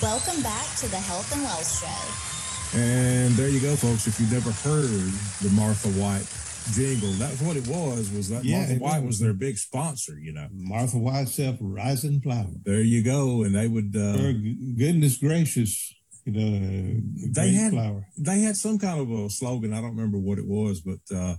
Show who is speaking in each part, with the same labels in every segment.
Speaker 1: Welcome back to the Health and Wealth Show.
Speaker 2: And there you go, folks. If you've never heard the Martha White jingle, that's what it was that Martha White was their big sponsor,
Speaker 3: Martha White Self-Rising Flour.
Speaker 2: There you go. And they would...
Speaker 3: goodness gracious,
Speaker 2: they had some kind of a slogan. I don't remember what it was, but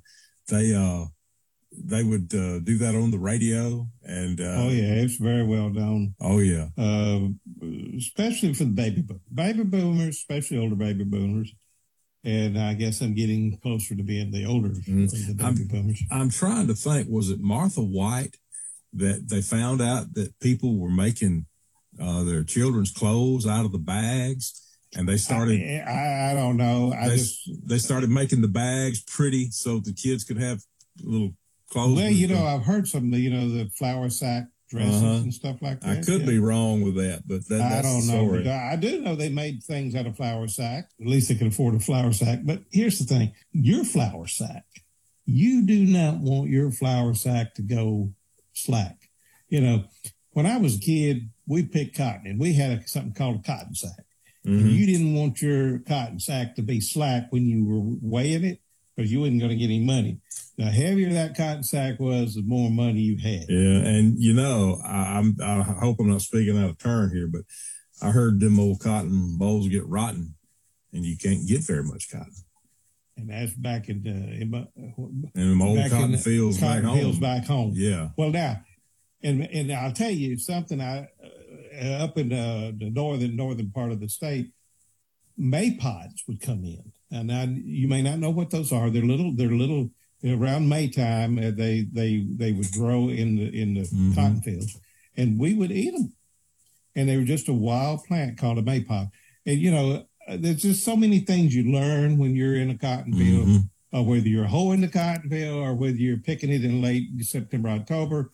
Speaker 2: they would do that on the radio. And
Speaker 3: it's very well known.
Speaker 2: Oh, yeah.
Speaker 3: Especially for the baby boomers, especially older baby boomers. And I guess I'm getting closer to being the older of the baby boomers.
Speaker 2: I'm trying to think, was it Martha White that they found out that people were making their children's clothes out of the bags? And they started...
Speaker 3: I don't know.
Speaker 2: They started making the bags pretty so the kids could have little clothes.
Speaker 3: Well, I've heard some, the flour sack dresses and stuff like that.
Speaker 2: I could be wrong with that, but that's
Speaker 3: I don't know.
Speaker 2: story.
Speaker 3: I do know they made things out of flour sack. At least they could afford a flour sack. But here's the thing. Your flour sack, you do not want your flour sack to go slack. When I was a kid, we picked cotton, and we had something called a cotton sack. And you didn't want your cotton sack to be slack when you were weighing it, because you wasn't going to get any money. The heavier that cotton sack was, the more money you had.
Speaker 2: Yeah, and I hope I'm not speaking out of turn here, but I heard them old cotton bolls get rotten, and you can't get very much cotton.
Speaker 3: And that's back in
Speaker 2: them old cotton fields back home. Yeah.
Speaker 3: Well, now, and I'll tell you something. Up in the northern part of the state, maypods would come in. And now you may not know what those are. They're little. Around May time, they would grow in the cotton fields, and we would eat them. And they were just a wild plant called a maypod. And there's just so many things you learn when you're in a cotton field, whether you're hoeing the cotton field or whether you're picking it in late September, October.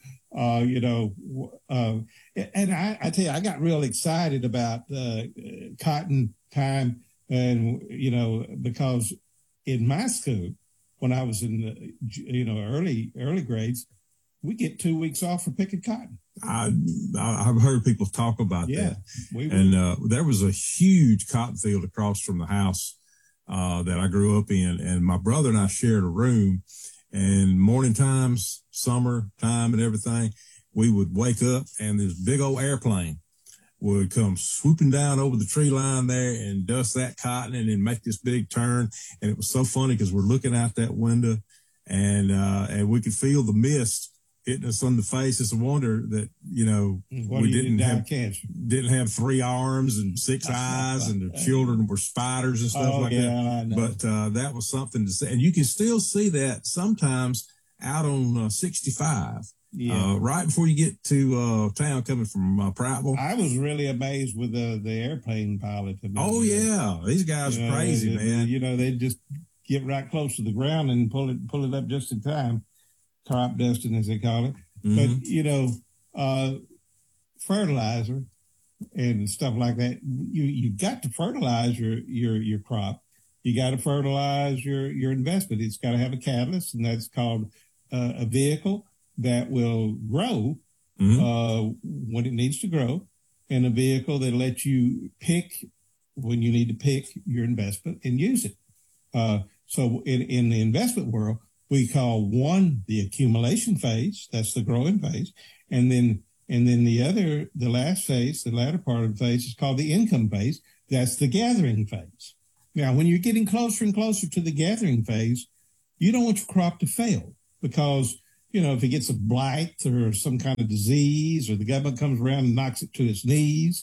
Speaker 3: And I tell you, I got real excited about cotton time, and because in my school, when I was in the early grades, we get 2 weeks off for picking cotton.
Speaker 2: I've heard people talk about that. And there was a huge cotton field across from the house that I grew up in, and my brother and I shared a room. And morning times, summer time, and everything, we would wake up, and this big old airplane would come swooping down over the tree line there and dust that cotton and then make this big turn. And it was so funny because we're looking out that window, and we could feel the mist hitting us on the face. It's a wonder that, we didn't have 3 arms and 6 eyes, and the children were spiders and stuff like that. But that was something to say. And you can still see that sometimes out on 65. Yeah. Right before you get to town coming from Prattville.
Speaker 3: I was really amazed with the airplane pilot.
Speaker 2: Yeah. These guys are crazy, man.
Speaker 3: They just get right close to the ground and pull it up just in time. Crop dusting, as they call it. But, fertilizer and stuff like that, you got to fertilize your crop. You got to fertilize your investment. It's got to have a catalyst, and that's called a vehicle that will grow when it needs to grow, and a vehicle that lets you pick when you need to pick your investment and use it. So in the investment world, we call one the accumulation phase, that's the growing phase, and then the last phase, the latter part of the phase, is called the income phase. That's the gathering phase. Now, when you're getting closer and closer to the gathering phase, you don't want your crop to fail, because if it gets a blight or some kind of disease, or the government comes around and knocks it to its knees,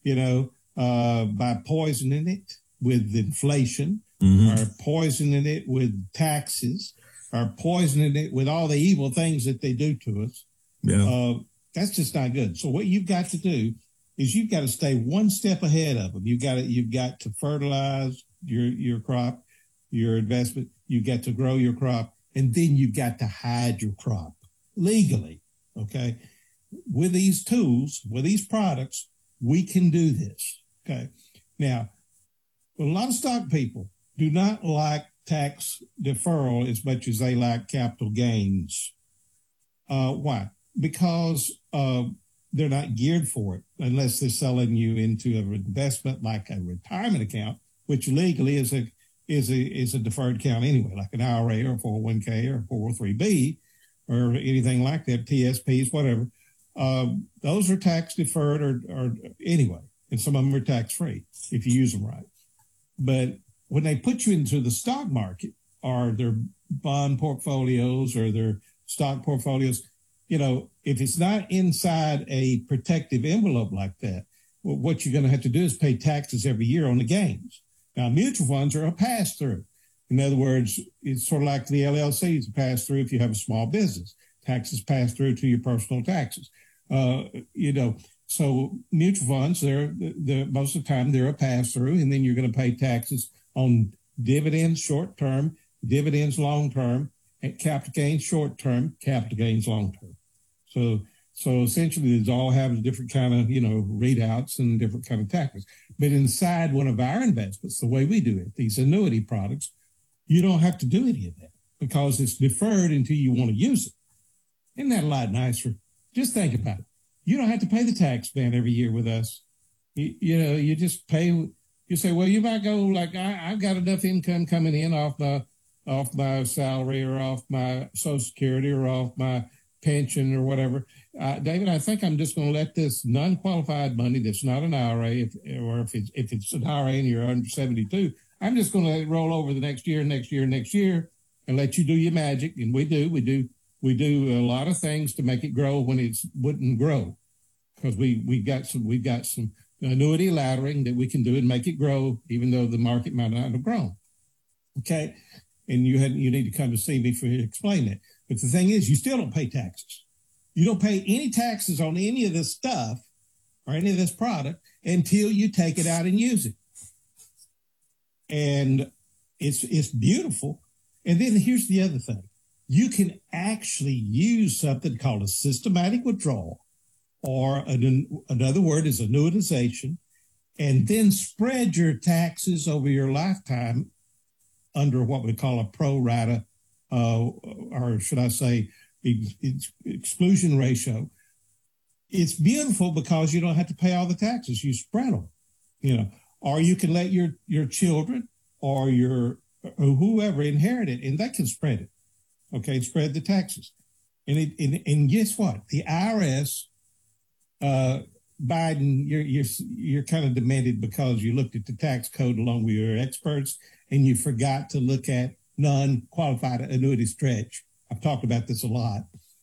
Speaker 3: by poisoning it with inflation, or poisoning it with taxes, or poisoning it with all the evil things that they do to us. Yeah. That's just not good. So what you've got to do is you've got to stay one step ahead of them. You've got to fertilize your crop, your investment. You've got to grow your crop, and then you've got to hide your crop legally. Okay. With these tools, with these products, we can do this. Okay. Now, a lot of stock people do not like tax deferral as much as they like capital gains. Why? Because they're not geared for it unless they're selling you into an investment like a retirement account, which legally is a deferred account anyway, like an IRA or 401k or 403b or anything like that, TSPs, whatever. Those are tax deferred or anyway, and some of them are tax free if you use them right. But when they put you into the stock market or their bond portfolios or their stock portfolios, if it's not inside a protective envelope like that, well, what you're going to have to do is pay taxes every year on the gains. Now, mutual funds are a pass-through. In other words, it's sort of like the LLC is a pass-through if you have a small business. Taxes pass through to your personal taxes. So mutual funds, they're most of the time they're a pass-through, and then you're going to pay taxes on dividends short-term, dividends long-term, and capital gains short-term, capital gains long-term. So essentially, these all have different kind of, readouts and different kind of taxes. But inside one of our investments, the way we do it, these annuity products, you don't have to do any of that because it's deferred until you want to use it. Isn't that a lot nicer? Just think about it. You don't have to pay the tax man every year with us. You just pay. You say, well, you might go like, I've got enough income coming in off my salary or off my Social Security or off my pension or whatever. David, I think I'm just going to let this non-qualified money that's not an IRA, if it's an IRA and you're under 72, I'm just going to let it roll over the next year, and let you do your magic. And we do a lot of things to make it grow when it wouldn't grow, because we've got some annuity laddering that we can do and make it grow, even though the market might not have grown. Okay, and you need to come to see me for you to explain that. But the thing is, you still don't pay taxes. You don't pay any taxes on any of this stuff or any of this product until you take it out and use it. And it's beautiful. And then here's the other thing. You can actually use something called a systematic withdrawal, or another word is annuitization, and then spread your taxes over your lifetime under what we call a pro rata, or should I say, exclusion ratio. It's beautiful because you don't have to pay all the taxes. You spread them, or you can let your children or whoever inherit it, and they can spread it. Okay, spread the taxes. And guess what? The IRS, Biden, you're kind of demented because you looked at the tax code along with your experts and you forgot to look at non-qualified annuity stretch. I've talked about this a lot.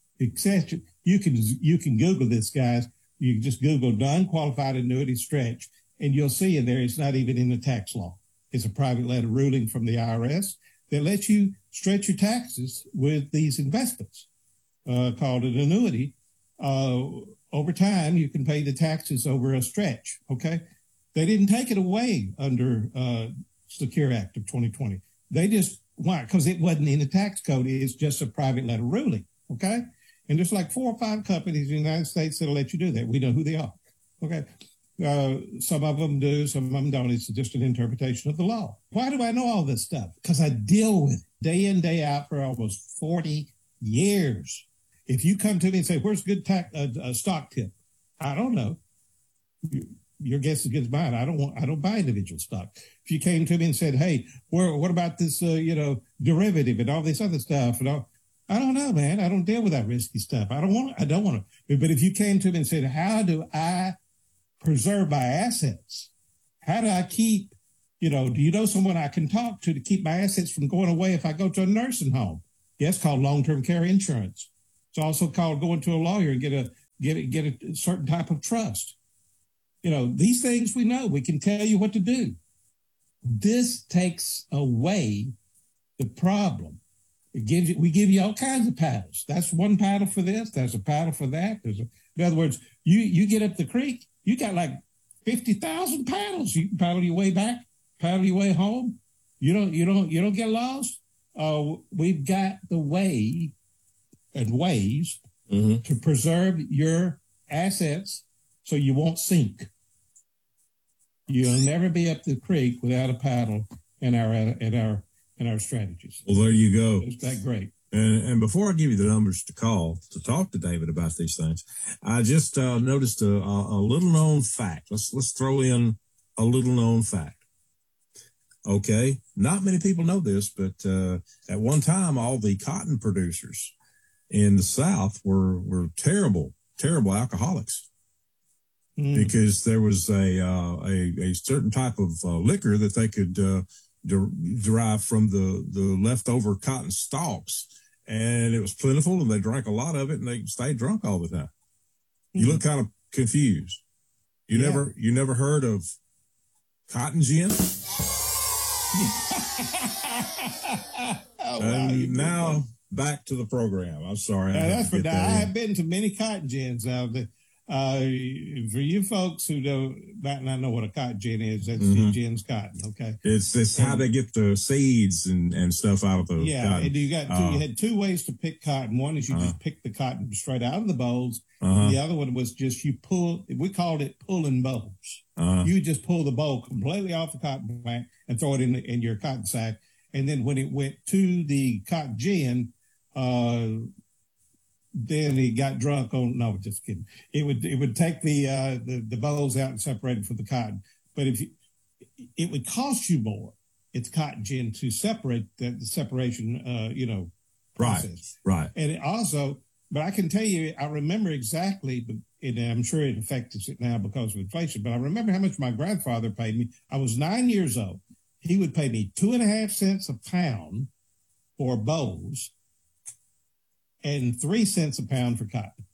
Speaker 3: You can Google this, guys. You can just Google non-qualified annuity stretch, and you'll see in there it's not even in the tax law. It's a private letter ruling from the IRS that lets you stretch your taxes with these investments called an annuity. Over time, you can pay the taxes over a stretch, okay? They didn't take it away under Secure Act of 2020. They just, why? Because it wasn't in the tax code. It's just a private letter ruling, okay? And there's like 4 or 5 companies in the United States that'll let you do that. We know who they are, okay? Some of them do, some of them don't. It's just an interpretation of the law. Why do I know all this stuff? Because I deal with it day in, day out for almost 40 years. If you come to me and say, where's a good stock tip? I don't know. Your guess is as good as mine. I don't buy individual stock. If you came to me and said, hey, what about this, derivative and all this other stuff and all, I don't know, man. I don't deal with that risky stuff. I don't want to. But if you came to me and said, how do I preserve my assets? How do I keep, do you know someone I can talk to keep my assets from going away if I go to a nursing home? Yes, called long-term care insurance. It's also called going to a lawyer and get a certain type of trust. These things we know. We can tell you what to do. This takes away the problem. We give you all kinds of paddles. That's one paddle for this. There's a paddle for that. In other words, you get up the creek, you got like 50,000 paddles. You can paddle your way back, paddle your way home. You don't get lost. We've got the way and ways to preserve your assets so you won't sink. You'll never be up the creek without a paddle in our strategies.
Speaker 2: Well, there you go.
Speaker 3: It's that great.
Speaker 2: And before I give you the numbers to call to talk to David about these things, I just noticed a little known fact. Let's throw in a little known fact. Okay, not many people know this, but at one time, all the cotton producers in the South were terrible alcoholics. Because there was a certain type of liquor that they could derive from the leftover cotton stalks, and it was plentiful, and they drank a lot of it, and they stayed drunk all the time. You look kind of confused. You never heard of cotton gin? Now back to the program. I'm sorry.
Speaker 3: I have been to many cotton gins out there. For you folks who might not know what a cotton gin is, that's gin's cotton. Okay,
Speaker 2: it's how they get the seeds and stuff out of the cotton.
Speaker 3: And you had two ways to pick cotton. One is you just pick the cotton straight out of the bolls. The other one was just you pull. We called it pulling bolls. You just pull the boll completely off the cotton plant and throw it in your cotton sack. And then when it went to the cotton gin, then he got drunk on. No, just kidding. It would take the bolls out and separate it from the cotton. But it would cost you more. It's cotton gin to separate the separation. Process.
Speaker 2: Right.
Speaker 3: And it also, but I can tell you, I remember exactly. And I'm sure it affects it now because of inflation. But I remember how much my grandfather paid me. I was 9 years old. He would pay me 2.5 cents a pound for bolls and 3 cents a pound for cotton.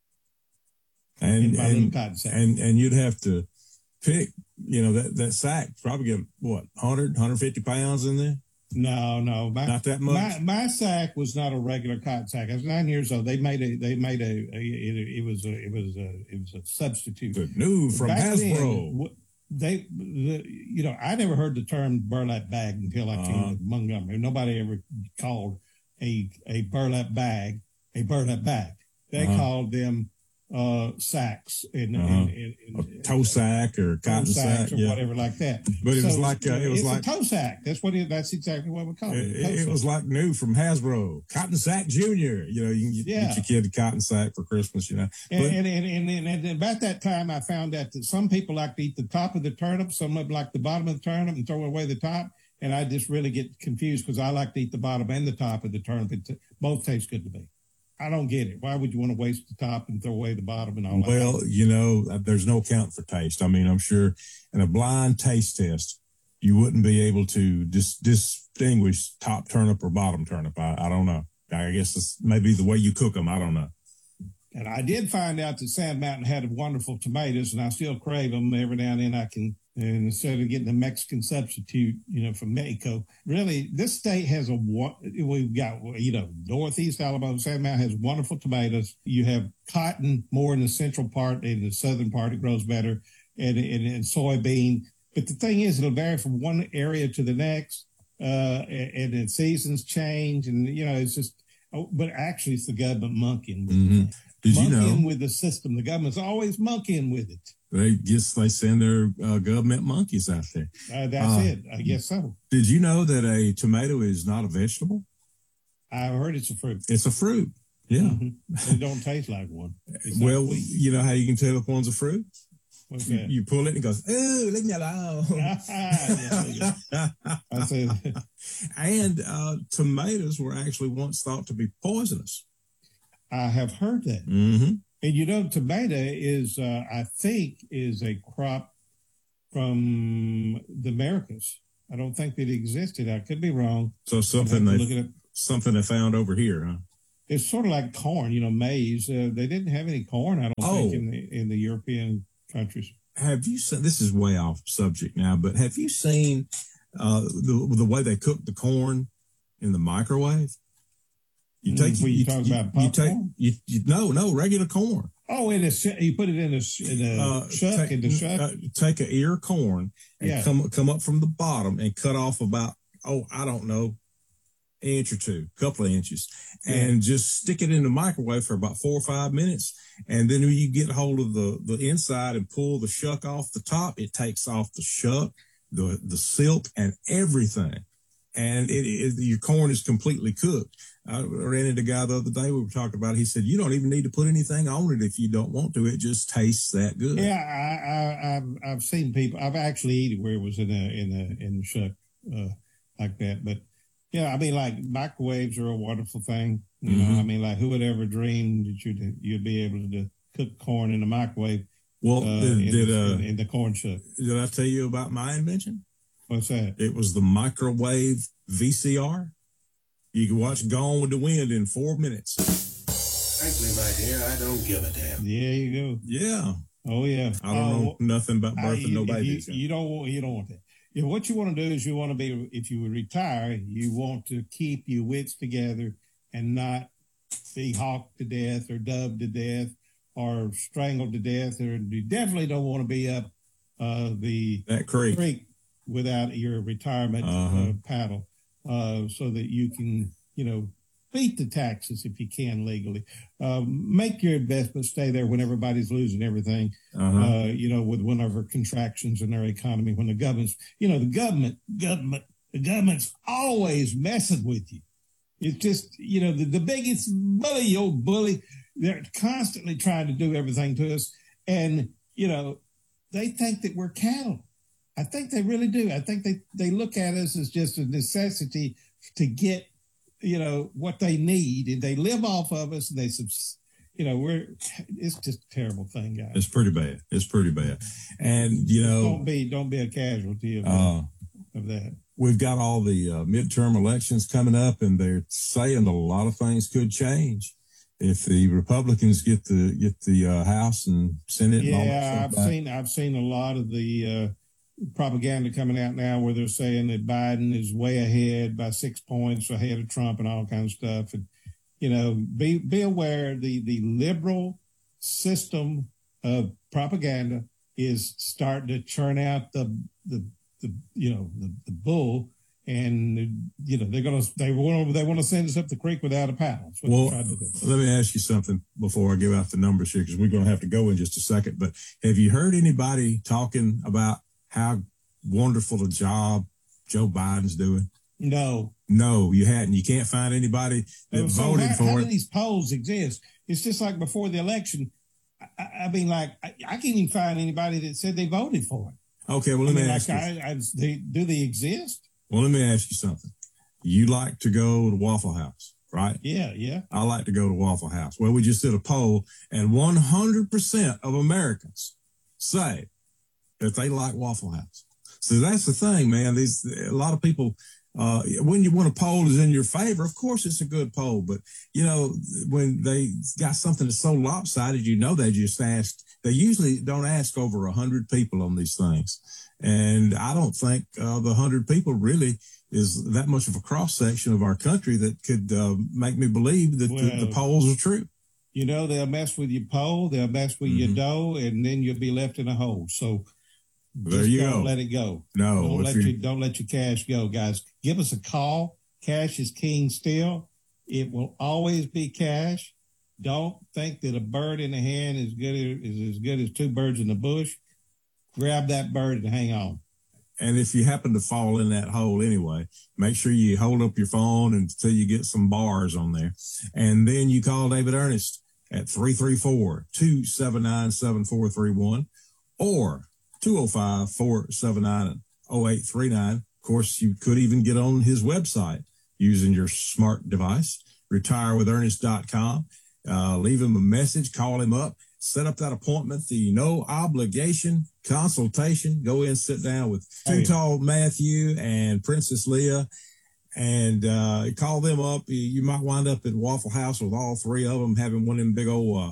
Speaker 2: And you'd have to pick, that sack probably get 150 pounds in there?
Speaker 3: No,
Speaker 2: not that much.
Speaker 3: My sack was not a regular cotton sack. I was 9 years old. It was a substitute.
Speaker 2: Good news from Hasbro.
Speaker 3: I never heard the term burlap bag until I came to Montgomery. Nobody ever called a burlap bag a burlap bag. They called them sacks
Speaker 2: a toe sack or cotton sack
Speaker 3: or whatever like that.
Speaker 2: But it was like
Speaker 3: a toe sack. That's exactly what we call it.
Speaker 2: It was like new from Hasbro, Cotton Sack Junior. You can get your kid a cotton sack for Christmas.
Speaker 3: And about that time, I found out that some people like to eat the top of the turnip, some like the bottom of the turnip and throw away the top. And I just really get confused because I like to eat the bottom and the top of the turnip. Both taste good to me. I don't get it. Why would you want to waste the top and throw away the bottom and all that?
Speaker 2: Well, there's no count for taste. I mean, I'm sure in a blind taste test, you wouldn't be able to distinguish top turnip or bottom turnip. I don't know. I guess it's maybe the way you cook them. I don't know.
Speaker 3: And I did find out that Sand Mountain had wonderful tomatoes, and I still crave them every now and then. And instead of getting a Mexican substitute, from Mexico, really, this state has we've got, Northeast Alabama, Sand Mountain has wonderful tomatoes. You have cotton more in the central part. In the southern part, it grows better, and soybean. But the thing is, it'll vary from one area to the next, and then seasons change, and, it's just, but actually it's the government monkeying with it. Monkeying with the system. The government's always monkeying with it.
Speaker 2: They send their government monkeys out there.
Speaker 3: That's it. I guess so.
Speaker 2: Did you know that a tomato is not a vegetable?
Speaker 3: I heard it's a fruit.
Speaker 2: It's a fruit. Yeah.
Speaker 3: Mm-hmm. It don't taste like one.
Speaker 2: Well, you know how you can tell if one's a fruit?
Speaker 3: What's that?
Speaker 2: You pull it and it goes, "Ooh, leave me alone." And tomatoes were actually once thought to be poisonous.
Speaker 3: I have heard that.
Speaker 2: Mm-hmm.
Speaker 3: And tomato is, I think, is a crop from the Americas. I don't think that it existed. I could be wrong.
Speaker 2: So something they found over here, huh?
Speaker 3: It's sort of like corn, maize. They didn't have any corn, I don't think, in the European countries.
Speaker 2: Have you seen? This is way off subject now, but have you seen the way they cook the corn in the microwave? You regular corn.
Speaker 3: Oh, you put it in a shuck.
Speaker 2: Take an ear of corn and come up from the bottom and cut off about, I don't know, inch or two, couple of inches, and just stick it in the microwave for about 4 or 5 minutes. And then when you get hold of the inside and pull the shuck off the top, it takes off the shuck, the silk, and everything. And your corn is completely cooked. I ran into a guy the other day. We were talking about it. He said, you don't even need to put anything on it if you don't want to. It just tastes that good.
Speaker 3: Yeah, I've seen people. I've actually eaten where it was in the shuck like that. But yeah, I mean, like microwaves are a wonderful thing. You know, I mean, like who would ever dream that you'd be able to cook corn in the microwave?
Speaker 2: Well,
Speaker 3: in the corn shuck.
Speaker 2: Did I tell you about my invention?
Speaker 3: What's that?
Speaker 2: It was the microwave VCR. You can watch Gone with the Wind in 4 minets.
Speaker 4: Frankly, my dear, I don't give a damn.
Speaker 3: Yeah, you go.
Speaker 2: Yeah.
Speaker 3: Oh, yeah.
Speaker 2: I don't know nothing about birthing no babies.
Speaker 3: You don't want that. You know, what you want to do is you want to be, if you retire, you want to keep your wits together and not be hawked to death or dubbed to death or strangled to death. Or you definitely don't want to be up that creek without your retirement paddle. So that you can, you know, beat the taxes if you can legally. Make your investment stay there when everybody's losing everything, you know, with whenever contractions in their economy, when the government's, you know, the government's always messing with you. It's just, you know, the biggest old bully, they're constantly trying to do everything to us. And, you know, they think that we're cattle. I think they really do. I think they look at us as just a necessity to get, you know, what they need, and they live off of us. And you know, it's just a terrible thing, guys.
Speaker 2: It's pretty bad. And, you know,
Speaker 3: don't be a casualty of that.
Speaker 2: We've got all the midterm elections coming up, and they're saying a lot of things could change if the Republicans get the House and Senate.
Speaker 3: Yeah, and I've seen a lot of the propaganda coming out now where they're saying that Biden is way ahead by 6 points ahead of Trump and all kinds of stuff. And, you know, be aware the liberal system of propaganda is starting to churn out the bull. And, you know, they want to send us up the creek without a paddle.
Speaker 2: Well, let me ask you something before I give out the numbers here, because we're going to have to go in just a second. But have you heard anybody talking about how wonderful a job Joe Biden's doing?
Speaker 3: No,
Speaker 2: you hadn't. You can't find anybody that voted for it.
Speaker 3: How do these polls exist? It's just like before the election. I mean, like, I can't even find anybody that said they voted for it.
Speaker 2: Okay, well, let me ask you.
Speaker 3: Do they exist?
Speaker 2: Well, let me ask you something. You like to go to Waffle House, right?
Speaker 3: Yeah.
Speaker 2: I like to go to Waffle House. Well, we just did a poll, and 100% of Americans say that they like Waffle House. So that's the thing, man. A lot of people, when a poll is in your favor, of course it's a good poll. But, you know, when they got something that's so lopsided, you know, they usually don't ask over 100 people on these things. And I don't think the 100 people really is that much of a cross section of our country that could make me believe that the polls are true.
Speaker 3: You know, they'll mess with your poll, they'll mess with your dough, and then you'll be left in a hole. So
Speaker 2: there you go.
Speaker 3: Don't let it go.
Speaker 2: No,
Speaker 3: don't let your cash go, guys. Give us a call. Cash is king still. It will always be cash. Don't think that a bird in the hand is as good as two birds in the bush. Grab that bird and hang on.
Speaker 2: And if you happen to fall in that hole anyway, make sure you hold up your phone until you get some bars on there. And then you call David Ernest at 334-279-7431 or 205-479-0839. Of course, you could even get on his website using your smart device, retirewithernest.com. Leave him a message, call him up, set up that appointment, the no obligation consultation. Go in, sit down with Too Tall Matthew and Princess Leah, and call them up. You might wind up at Waffle House with all three of them having one of them big old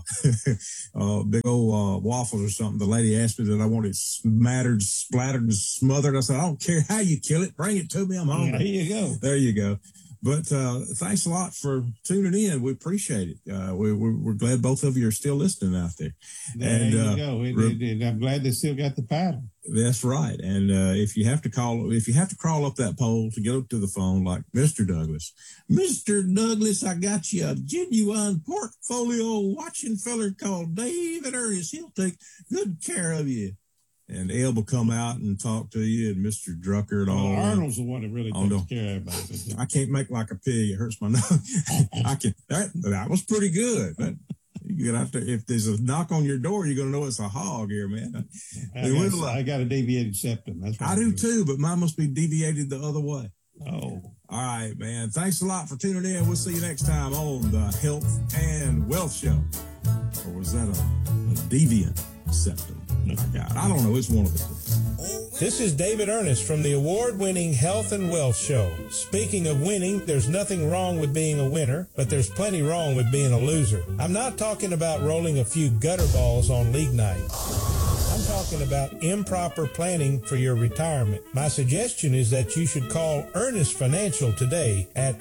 Speaker 2: waffles or something. The lady asked me that I want it smattered, splattered, and smothered. I said, I don't care how you kill it. Bring it to me. I'm hungry. There you go. But thanks a lot for tuning in. We appreciate it. We're glad both of you are still listening out there.
Speaker 3: There you go. And I'm glad they still got the paddle.
Speaker 2: That's right. And if you have to crawl up that pole to get up to the phone, like Mr. Douglas, I got you a genuine portfolio watching feller called David Ernest. He'll take good care of you. and Eb will come out and talk to you, and Mr. Drucker and all.
Speaker 3: Arnold's the one that really takes care of everybody.
Speaker 2: I can't make like a pig. It hurts my nose. That was pretty good. But you get out there. If there's a knock on your door, you're going to know it's a hog here, man.
Speaker 3: I got a deviated septum. That's what
Speaker 2: I do too, but mine must be deviated the other way.
Speaker 3: Oh.
Speaker 2: All right, man. Thanks a lot for tuning in. We'll see you next time on the Health and Wealth Show. Or was that a deviant septum? I don't know. It's one of the two.
Speaker 5: This is David Ernest from the award-winning Health and Wealth Show. Speaking of winning, there's nothing wrong with being a winner, but there's plenty wrong with being a loser. I'm not talking about rolling a few gutter balls on league night. I'm talking about improper planning for your retirement. My suggestion is that you should call Ernest Financial today at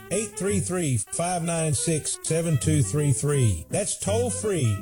Speaker 5: 833-596-7233. That's toll-free,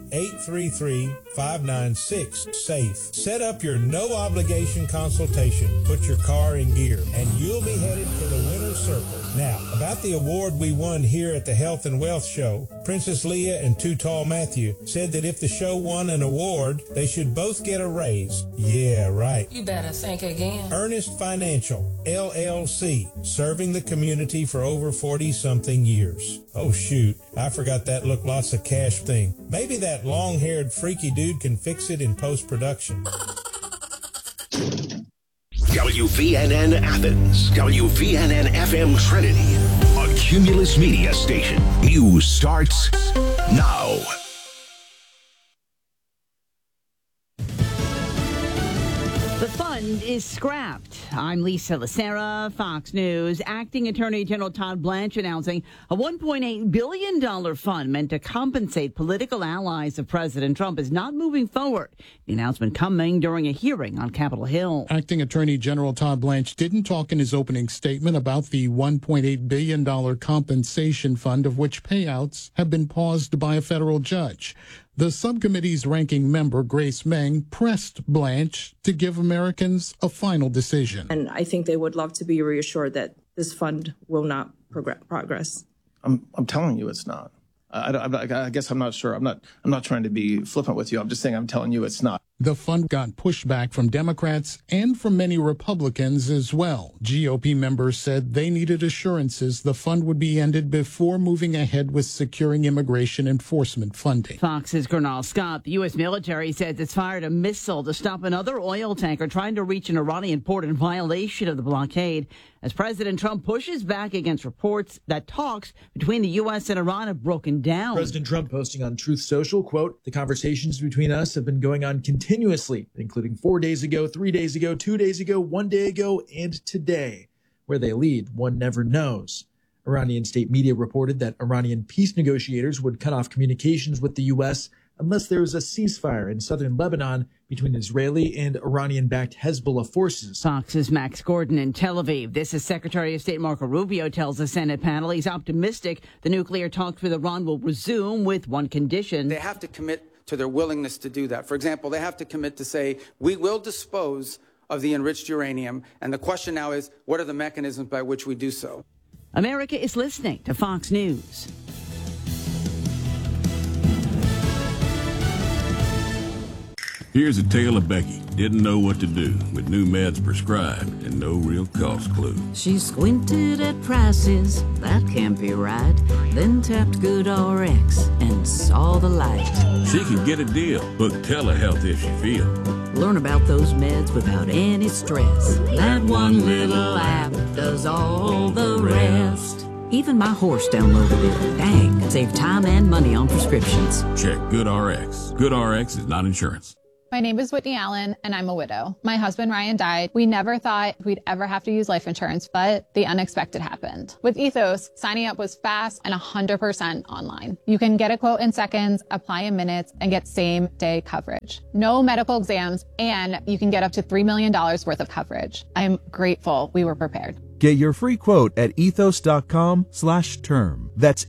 Speaker 5: 833-596-SAFE. Set up your no-obligation consultation. Put your car in gear, and you'll be headed for the winner's circle. Now, about the award we won here at the Health and Wealth Show, Princess Leah and Too Tall Matthew said that if the show won an award, they should both get a raise. Yeah, right.
Speaker 6: You better think again.
Speaker 5: Ernest Financial, LLC, serving the community for over 40-something years. Oh, shoot, I forgot that look lots of cash thing. Maybe that long-haired freaky dude can fix it in post-production.
Speaker 7: WVNN Athens, WVNN FM Trinity, a Cumulus Media station. News starts now.
Speaker 8: The fund is scrapped. I'm Lisa Lacera, Fox News. Acting Attorney General Todd Blanche announcing a $1.8 billion fund meant to compensate political allies of President Trump is not moving forward. The announcement coming during a hearing on Capitol Hill.
Speaker 9: Acting Attorney General Todd Blanche didn't talk in his opening statement about the $1.8 billion compensation fund, of which payouts have been paused by a federal judge. The subcommittee's ranking member, Grace Meng, pressed Blanche to give Americans a final decision.
Speaker 10: And I think they would love to be reassured that this fund will not progress.
Speaker 11: I'm telling you it's not. I guess I'm not sure. I'm not trying to be flippant with you. I'm just saying I'm telling you it's not.
Speaker 9: The fund got pushback from Democrats and from many Republicans as well. GOP members said they needed assurances the fund would be ended before moving ahead with securing immigration enforcement funding.
Speaker 8: Fox's Gernal Scott. The U.S. military says it's fired a missile to stop another oil tanker trying to reach an Iranian port in violation of the blockade, as President Trump pushes back against reports that talks between the U.S. and Iran have broken down.
Speaker 12: President Trump posting on Truth Social, quote, "The conversations between us have been going on continuously, including 4 days ago, 3 days ago, 2 days ago, 1 day ago, and today. Where they lead, one never knows." Iranian state media reported that Iranian peace negotiators would cut off communications with the U.S. unless there is a ceasefire in southern Lebanon between Israeli and Iranian-backed Hezbollah forces.
Speaker 8: Fox's Max Gordon in Tel Aviv. This is Secretary of State Marco Rubio tells the Senate panel he's optimistic the nuclear talks with Iran will resume with one condition.
Speaker 13: They have to commit to their willingness to do that. For example, they have to commit to say, we will dispose of the enriched uranium. And the question now is, what are the mechanisms by which we do so?
Speaker 8: America is listening to Fox News.
Speaker 14: Here's a tale of Becky. Didn't know what to do with new meds prescribed and no real cost clue.
Speaker 15: She squinted at prices, that can't be right. Then tapped GoodRx and saw the light.
Speaker 14: She could get a deal. Book telehealth if she feel.
Speaker 15: Learn about those meds without any stress. That one little app does all the rest. Even my horse downloaded it. Dang, save time and money on prescriptions.
Speaker 14: Check GoodRx. GoodRx is not insurance.
Speaker 16: My name is Whitney Allen, and I'm a widow. My husband, Ryan, died. We never thought we'd ever have to use life insurance, but the unexpected happened. With Ethos, signing up was fast and 100% online. You can get a quote in seconds, apply in minutes, and get same-day coverage. No medical exams, and you can get up to $3 million worth of coverage. I'm grateful we were prepared.
Speaker 17: Get your free quote at ethos.com/term. That's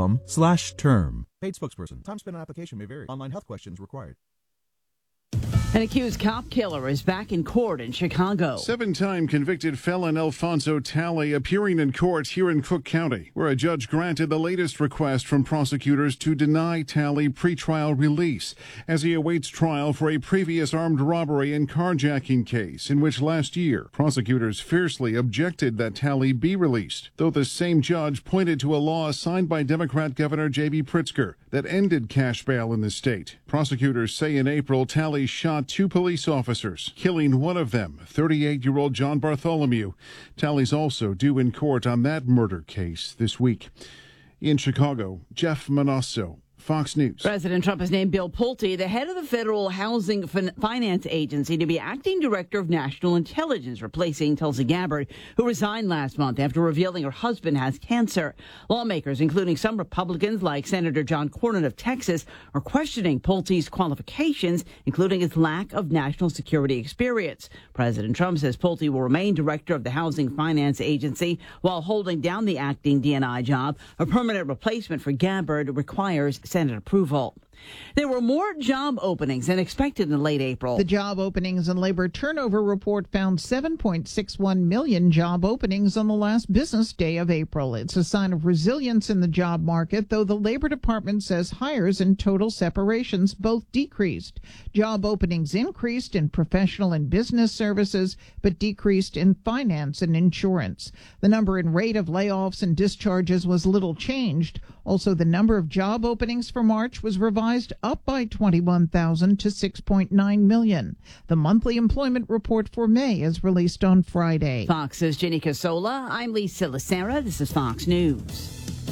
Speaker 17: ethos.com/term.
Speaker 18: Paid spokesperson. Time spent on application may vary. Online health questions required.
Speaker 8: An accused cop killer is back in court in Chicago.
Speaker 6: 7-time convicted felon Alfonso Talley appearing in court here in Cook County, where a judge granted the latest request from prosecutors to deny Talley pretrial release as he awaits trial for a previous armed robbery and carjacking case in which last year prosecutors fiercely objected that Talley be released, though the same judge pointed to a law signed by Democrat Governor J.B. Pritzker that ended cash bail in the state. Prosecutors say in April Talley shot 2 police officers, killing one of them, 38-year-old John Bartholomew. Talley's also due in court on that murder case this week. In Chicago, Jeff Manasso, Fox News.
Speaker 8: President Trump has named Bill Pulte, the head of the Federal Housing Finance Agency, to be acting director of national intelligence, replacing Tulsi Gabbard, who resigned last month after revealing her husband has cancer. Lawmakers, including some Republicans like Senator John Cornyn of Texas, are questioning Pulte's qualifications, including his lack of national security experience. President Trump says Pulte will remain director of the Housing Finance Agency while holding down the acting DNI job. A permanent replacement for Gabbard requires Senate approval. There were more job openings than expected in late April.
Speaker 17: The Job Openings and Labor Turnover Report found 7.61 million job openings on the last business day of April. It's a sign of resilience in the job market, though the Labor Department says hires and total separations both decreased. Job openings increased in professional and business services, but decreased in finance and insurance. The number and rate of layoffs and discharges was little changed. Also, the number of job openings for March was revised up by 21,000 to 6.9 million. The monthly employment report for May is released on Friday.
Speaker 8: Fox's Jenny Casola. I'm Lisa Lacera. This is Fox News.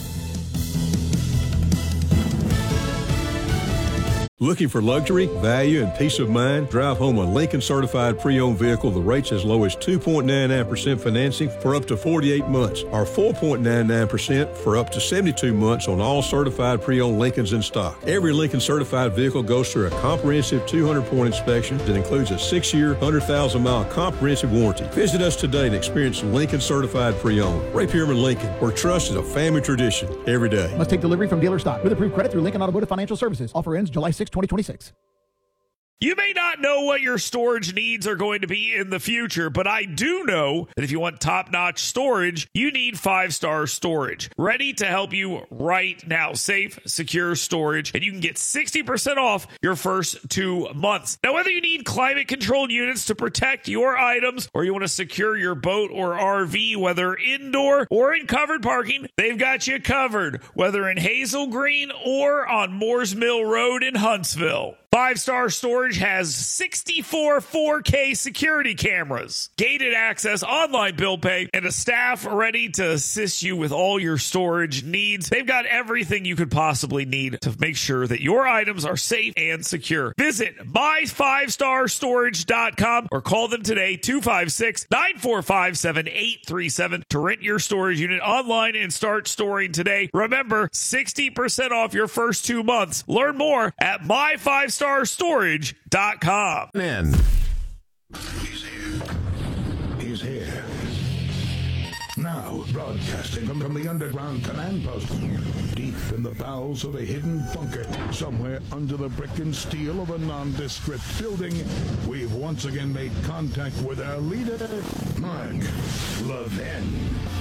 Speaker 18: Looking for luxury, value, and peace of mind? Drive home a Lincoln certified pre-owned vehicle. The rates as low as 2.99% financing for up to 48 months, or 4.99% for up to 72 months on all certified pre-owned Lincolns in stock. Every Lincoln certified vehicle goes through a comprehensive 200-point inspection that includes a 6-year, 100,000-mile comprehensive warranty. Visit us today and experience Lincoln certified pre-owned. Ray Pierman Lincoln, where trust is a family tradition every day.
Speaker 19: Must take delivery from dealer stock with approved credit through Lincoln Automotive Financial Services. Offer ends July 6, 2026.
Speaker 20: You may not know what your storage needs are going to be in the future, but I do know that if you want top-notch storage, you need 5-Star Storage. Ready to help you right now. Safe, secure storage, and you can get 60% off your first 2 months. Now, whether you need climate-controlled units to protect your items or you want to secure your boat or RV, whether indoor or in covered parking, they've got you covered, whether in Hazel Green or on Moores Mill Road in Huntsville. 5-Star Storage has 64 4K security cameras, gated access, online bill pay, and a staff ready to assist you with all your storage needs. They've got everything you could possibly need to make sure that your items are safe and secure. Visit my5starstorage.com or call them today, 256-945-7837, to rent your storage unit online and start storing today. Remember, 60% off your first 2 months. Learn more at my5starstorage.com.
Speaker 7: Men.
Speaker 21: He's here. Now, broadcasting from the underground command post, deep in the bowels of a hidden bunker, somewhere under the brick and steel of a nondescript building, we've once again made contact with our leader, Mark Levin.